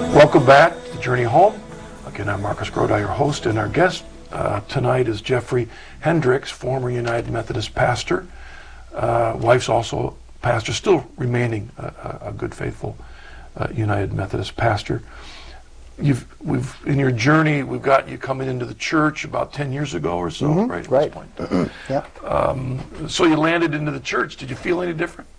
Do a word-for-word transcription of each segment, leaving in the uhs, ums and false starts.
Welcome back to the Journey Home. Again, I'm Marcus Grodi, your host, and our guest uh, tonight is Jeffrey Hendricks, former United Methodist pastor. Uh, wife's also pastor, still remaining a, a good, faithful uh, United Methodist pastor. You've, we've, in your journey, we've got you coming into the church about ten years ago or so, mm-hmm, right? At right. this point. Yeah. Um, so you landed into the church. Did you feel any different?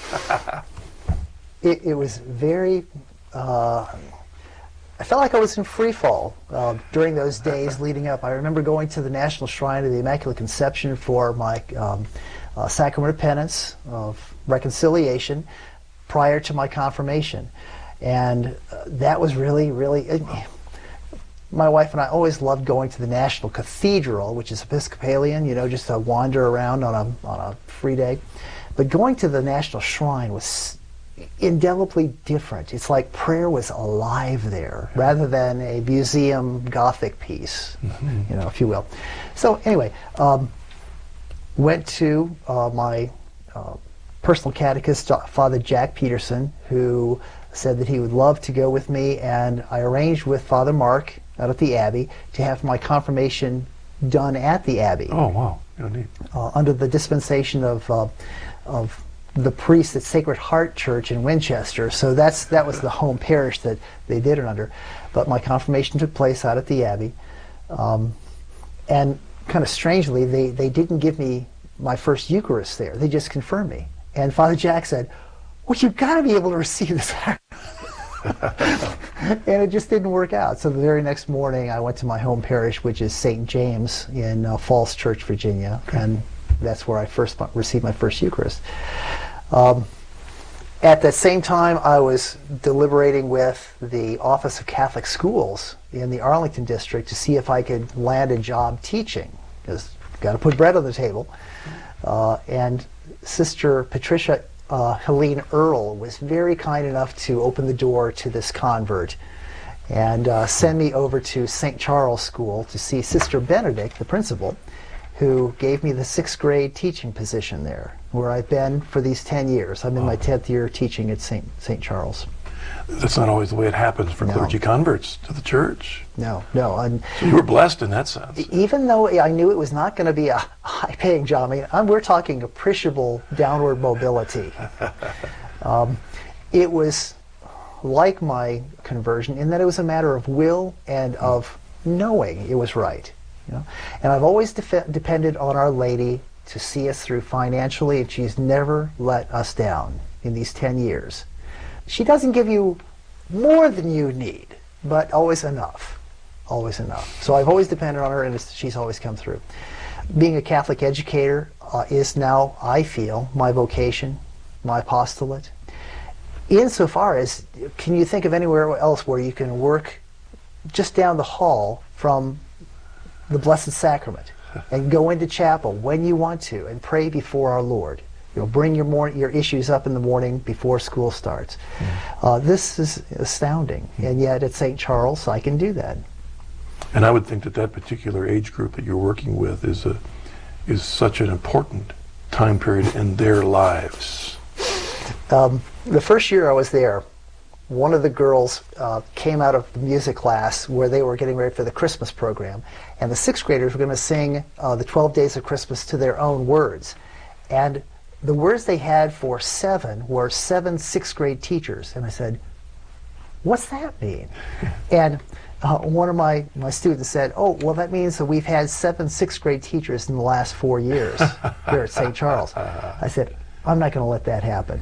it, it was very. Uh, I felt like I was in free fall uh, during those days leading up. I remember going to the National Shrine of the Immaculate Conception for my um, uh, Sacrament of Penance, of Reconciliation, prior to my confirmation. And uh, that was really, really... Uh, my wife and I always loved going to the National Cathedral, which is Episcopalian, you know, just to wander around on a, on a free day. But going to the National Shrine was indelibly different. It's like prayer was alive there, yeah, rather than a museum Gothic piece, mm-hmm, you know, if you will. So anyway, um, went to uh, my uh, personal catechist, Father Jack Peterson, who said that he would love to go with me, and I arranged with Father Mark out at the Abbey to have my confirmation done at the Abbey. Oh, wow. Yeah, neat. Uh, under the dispensation of uh, of the priest at Sacred Heart Church in Winchester. So that's that was the home parish that they did it under. But my confirmation took place out at the Abbey. Um, and kind of strangely, they, they didn't give me my first Eucharist there. They just confirmed me. And Father Jack said, well, you've got to be able to receive the sacrament. And it just didn't work out. So the very next morning, I went to my home parish, which is Saint James in uh, Falls Church, Virginia. And that's where I first received my first Eucharist. Um, at the same time, I was deliberating with the Office of Catholic Schools in the Arlington district to see if I could land a job teaching, because you've got to put bread on the table. Uh, and Sister Patricia uh, Helene Earle was very kind enough to open the door to this convert and uh, send me over to Saint Charles School to see Sister Benedict, the principal, who gave me the sixth grade teaching position there, where I've been for these ten years. I'm in my tenth year teaching at Saint Saint Charles. That's not always the way it happens for No. clergy converts to the church. No, no. And so you were blessed in that sense. Even though I knew it was not going to be a high-paying job, I mean, I'm, we're talking appreciable downward mobility. Um, it was like my conversion in that it was a matter of will and of knowing it was right. You know? And I've always def- depended on Our Lady to see us through financially, and she's never let us down in these ten years. She doesn't give you more than you need, but always enough. Always enough. So I've always depended on her, and it's, she's always come through. Being a Catholic educator uh, is now, I feel, my vocation, my apostolate. Insofar as, can you think of anywhere else where you can work just down the hall from the Blessed Sacrament and go into chapel when you want to and pray before our Lord? You know, bring your mor- your issues up in the morning before school starts. Mm. Uh, this is astounding, mm. and yet at Saint Charles I can do that. And I would think that that particular age group that you're working with is a is such an important time period in their lives. Um, the first year I was there, one of the girls uh, came out of the music class where they were getting ready for the Christmas program, and the sixth graders were going to sing uh, the twelve Days of Christmas to their own words. And the words they had for seven were seven sixth grade teachers. And I said, what's that mean? And uh, one of my, my students said, oh, well, that means that we've had seven sixth grade teachers in the last four years here at Saint Charles. I said, I'm not going to let that happen.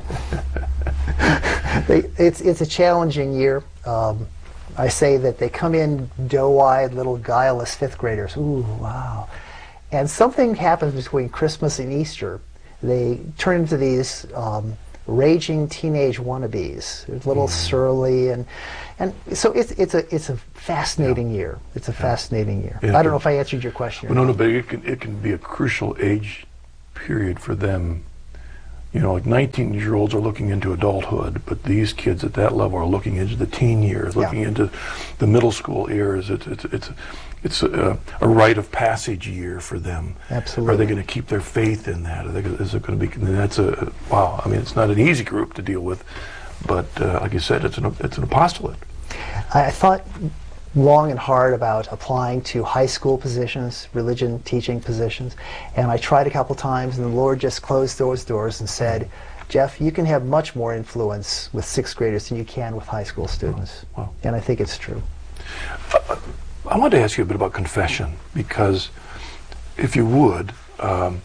they, it's, it's a challenging year. Um, I say that they come in doe-eyed, little guileless fifth graders. Ooh, wow. And something happens between Christmas and Easter. They turn into these um, raging teenage wannabes. They're a little mm. surly, and and so it's it's a it's a fascinating yeah. year. It's a yeah. fascinating year. Yeah, I don't know if I answered your question. Well, no, no, but it can it can be a crucial age period for them. You know, like nineteen-year-olds are looking into adulthood, but these kids at that level are looking into the teen years, looking yeah. into the middle school years. It's it's it's it's a, a rite of passage year for them. Absolutely. Are they going to keep their faith in that? Are they, is it going to be? And that's a wow. I mean, it's not an easy group to deal with, but uh, like you said, it's an it's an apostolate. I thought long and hard about applying to high school positions, religion teaching positions, and I tried a couple times, and the Lord just closed those doors and said, Jeff, you can have much more influence with sixth graders than you can with high school students. Wow. And I think it's true. Uh, I wanted to ask you a bit about confession, because if you would, um,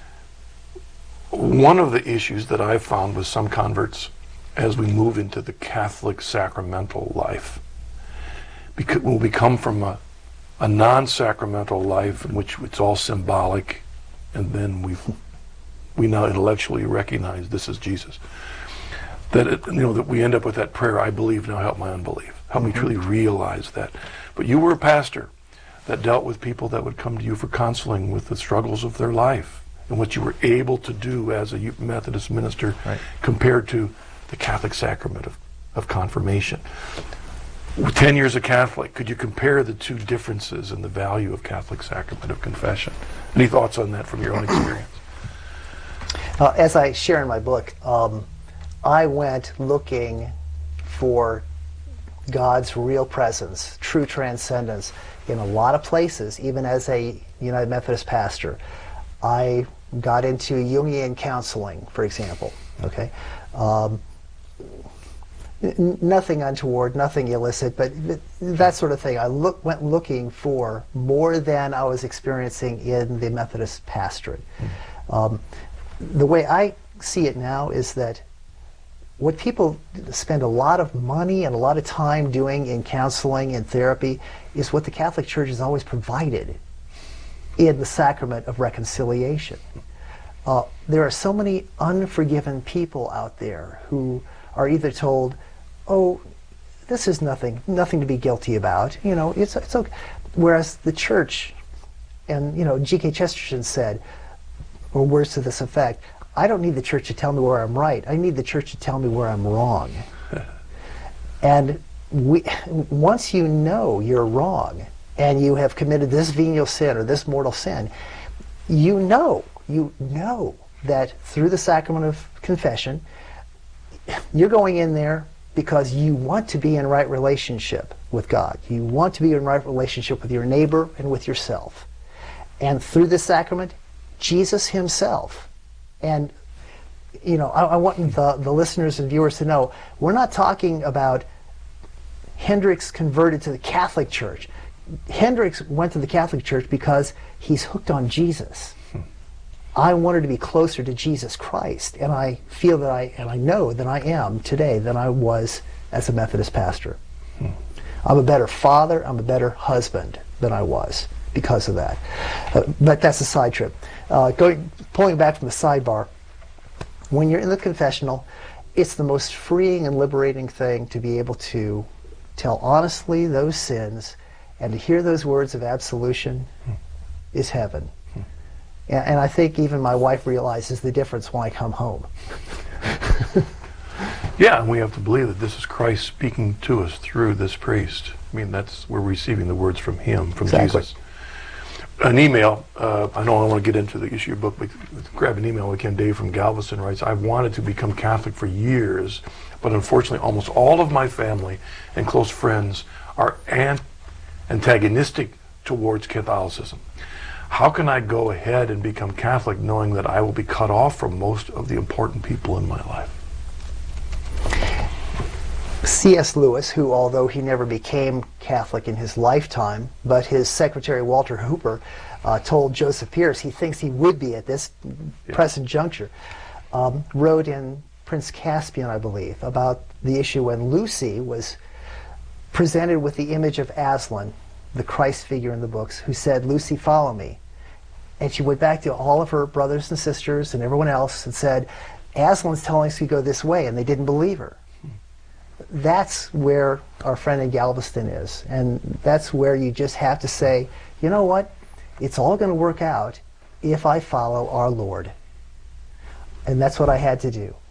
one of the issues that I've found with some converts as we move into the Catholic sacramental life, because when we come from a, a non-sacramental life in which it's all symbolic, and then we we now intellectually recognize this is Jesus, that it, you know, that we end up with that prayer, I believe, now help my unbelief. Help me truly realize that. But you were a pastor that dealt with people that would come to you for counseling with the struggles of their life and what you were able to do as a Methodist minister, right, compared to the Catholic sacrament of, of confirmation. With ten years of Catholic, could you compare the two differences in the value of Catholic sacrament of confession? Any thoughts on that from your own experience? Uh, as I share in my book, um, I went looking for God's real presence, true transcendence, in a lot of places, even as a United Methodist pastor. I got into Jungian counseling, for example, okay? Um, n- nothing untoward, nothing illicit, but that sort of thing. I look, went looking for more than I was experiencing in the Methodist pastorate. Mm-hmm. Um, the way I see it now is that what people spend a lot of money and a lot of time doing in counseling and therapy is what the Catholic Church has always provided in the sacrament of reconciliation. Uh, there are so many unforgiven people out there who are either told, oh, this is nothing, nothing to be guilty about, you know, it's, it's okay. Whereas the Church, and, you know, G K Chesterton said, or words to this effect, I don't need the Church to tell me where I'm right. I need the Church to tell me where I'm wrong. And we, once you know you're wrong and you have committed this venial sin or this mortal sin, you know, you know that through the sacrament of confession, you're going in there because you want to be in right relationship with God. You want to be in right relationship with your neighbor and with yourself. And through this sacrament, Jesus himself. And, you know, I, I want the, the listeners and viewers to know, we're not talking about Hendricks converted to the Catholic Church. Hendricks went to the Catholic Church because he's hooked on Jesus. Hmm. I wanted to be closer to Jesus Christ, and I feel that I, and I know that I am today than I was as a Methodist pastor. Hmm. I'm a better father, I'm a better husband than I was because of that. Uh, but that's a side trip. Uh, going, pulling back from the sidebar, when you're in the confessional, it's the most freeing and liberating thing to be able to tell honestly those sins, and to hear those words of absolution hmm. is heaven. Hmm. And, and I think even my wife realizes the difference when I come home. Yeah, and we have to believe that this is Christ speaking to us through this priest. I mean, that's, we're receiving the words from him, from exactly. Jesus. An email, uh, I don't want to get into the issue of your book, but grab an email again. Dave from Galveston writes, I've wanted to become Catholic for years, but unfortunately almost all of my family and close friends are an- antagonistic towards Catholicism. How can I go ahead and become Catholic knowing that I will be cut off from most of the important people in my life? C S Lewis, who, although he never became Catholic in his lifetime, but his secretary Walter Hooper uh, told Joseph Pierce he thinks he would be at this yeah. present juncture, um, wrote in Prince Caspian, I believe, about the issue when Lucy was presented with the image of Aslan, the Christ figure in the books, who said, Lucy, follow me. And she went back to all of her brothers and sisters and everyone else and said, Aslan's telling us to go this way, and they didn't believe her. That's where our friend in Galveston is, and that's where you just have to say, you know what, it's all going to work out if I follow our Lord. And that's what I had to do.